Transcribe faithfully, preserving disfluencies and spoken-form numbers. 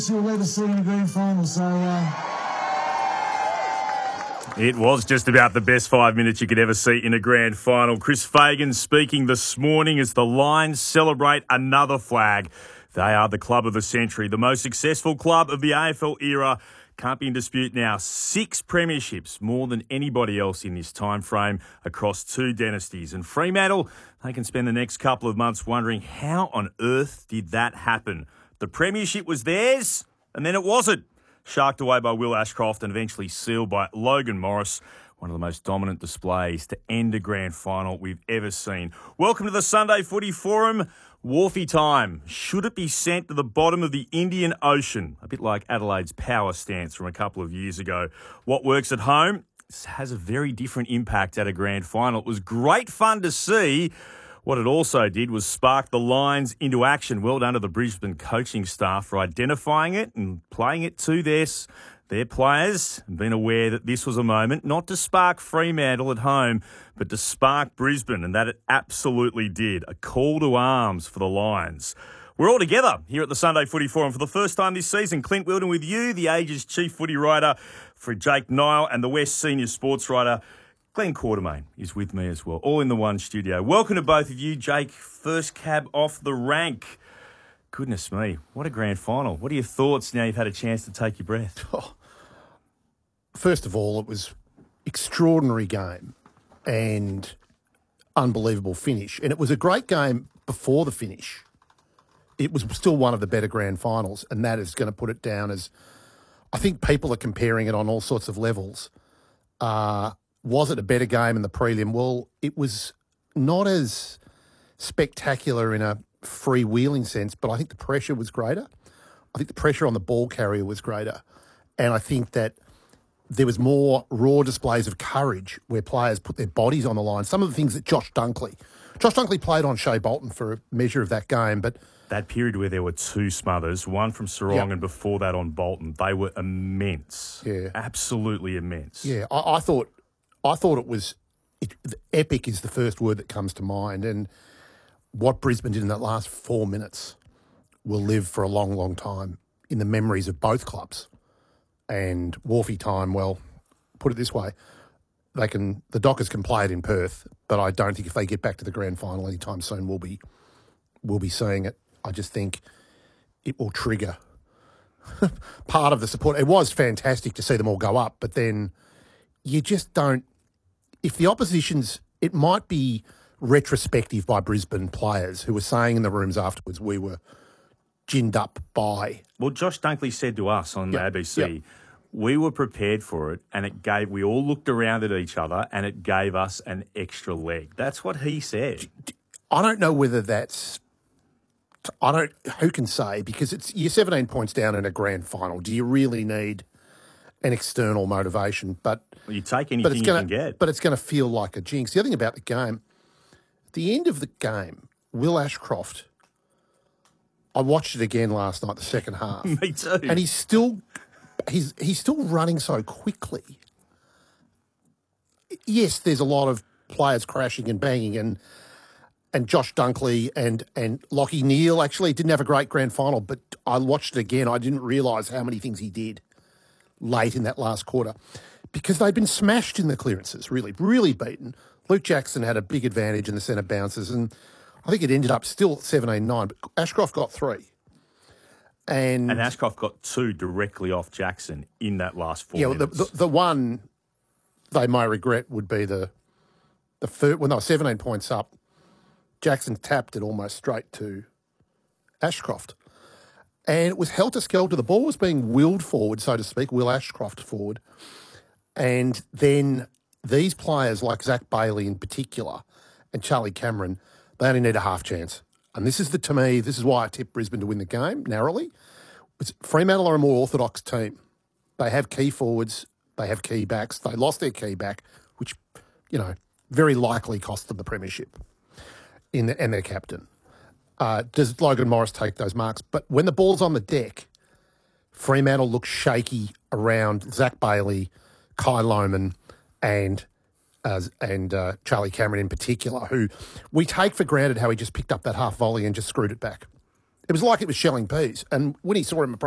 You'll ever see in a grand final, so... Uh... It was just about the best five minutes you could ever see in a grand final. Chris Fagan speaking this morning as the Lions celebrate another flag. They are the club of the century, the most successful club of the A F L era. Can't be in dispute now. Six premierships, more than anybody else in this time frame across two dynasties. And Fremantle, they can spend the next couple of months wondering how on earth did that happen? The premiership was theirs, and then it wasn't. Sharked away by Will Ashcroft and eventually sealed by Logan Morris. One of the most dominant displays to end a grand final we've ever seen. Welcome to the Sunday Footy Forum. Wharfie time. Should it be sent to the bottom of the Indian Ocean? A bit like Adelaide's power stance from a couple of years ago. What works at home has a very different impact at a grand final. It was great fun to see. What it also did was spark the Lions into action. Well done to the Brisbane coaching staff for identifying it and playing it to their, their players and being aware that this was a moment not to spark Fremantle at home, but to spark Brisbane, and that it absolutely did. A call to arms for the Lions. We're all together here at the Sunday Footy Forum for the first time this season. Clint Wilden with you, the Age's chief footy writer for Jake Nile, and the West senior sports writer Glenn Quartermain is with me as well, all in the one studio. Welcome to both of you. Jake, first cab off the rank. Goodness me, what a grand final. What are your thoughts now you've had a chance to take your breath? Oh, first of all, it was extraordinary game and unbelievable finish. And it was a great game before the finish. It was still one of the better grand finals, and that is going to put it down as, I think people are comparing it on all sorts of levels. Uh, Was it a better game in the prelim? Well, it was not as spectacular in a freewheeling sense, but I think the pressure was greater. I think the pressure on the ball carrier was greater. And I think that there was more raw displays of courage where players put their bodies on the line. Some of the things that Josh Dunkley... Josh Dunkley played on Shea Bolton for a measure of that game, but... That period where there were two smothers, one from Sarong Yep. and before that on Bolton, they were immense. Yeah. Absolutely immense. Yeah, I, I thought... I thought it was, it, epic is the first word that comes to mind, and what Brisbane did in that last four minutes will live for a long, long time in the memories of both clubs. And Wharfie time, well, put it this way, they can the Dockers can play it in Perth, but I don't think if they get back to the grand final anytime soon, we'll be we'll be seeing it. I just think it will trigger part of the support. It was fantastic to see them all go up, but then you just don't. If the opposition's, it might be retrospective by Brisbane players who were saying in the rooms afterwards, we were ginned up by. Well, Josh Dunkley said to us on Yep. the A B C, Yep. we were prepared for it, and it gave. We all looked around at each other, and it gave us an extra leg. That's what he said. I don't know whether that's. I don't. Who can say? Because it's you're seventeen points down in a grand final. Do you really need an external motivation? But Well, you take anything but it's you gonna, can get. But it's going to feel like a jinx. The other thing about the game, at the end of the game, Will Ashcroft. I watched it again last night, the second half. Me too. And he's still, he's he's still running so quickly. Yes, there's a lot of players crashing and banging, and and Josh Dunkley and and Lachie Neale actually didn't have a great grand final, but I watched it again. I didn't realise how many things he did late in that last quarter because they'd been smashed in the clearances, really, really beaten. Luke Jackson had a big advantage in the centre bounces, and I think it ended up still seventeen nine, but Ashcroft got three. And, And Ashcroft got two directly off Jackson in that last four yeah, well, the, minutes. the, the one they may regret would be the the third, when they were seventeen points up, Jackson tapped it almost straight to Ashcroft. And it was helter-skelter. The ball was being willed forward, so to speak, Will Ashcroft forward. And then these players like Zach Bailey in particular and Charlie Cameron, they only need a half chance. And this is the, to me, this is why I tipped Brisbane to win the game narrowly. It's, Fremantle are a more orthodox team. They have key forwards. They have key backs. They lost their key back, which, you know, very likely cost them the premiership in the, and their captain. Uh, does Logan Morris take those marks? But when the ball's on the deck, Fremantle looks shaky around Zach Bailey, Kai Lohman, and uh, and uh, Charlie Cameron in particular, who we take for granted how he just picked up that half volley and just screwed it back. It was like it was shelling peas. And when he saw him